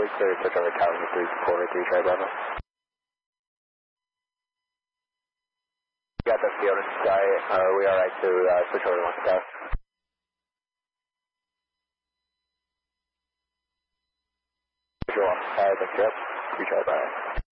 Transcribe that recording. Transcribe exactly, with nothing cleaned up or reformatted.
we clear switch over tower three four three try Bravo. Got the field and sky. Are we alright to uh, switch over to one south? Visual on five, thank you. three try Bravo.